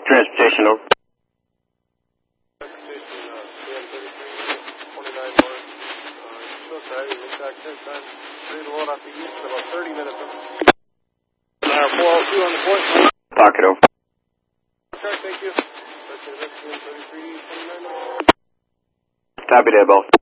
Transportation, over. Pocket, over. Thank you. Copy that, boss.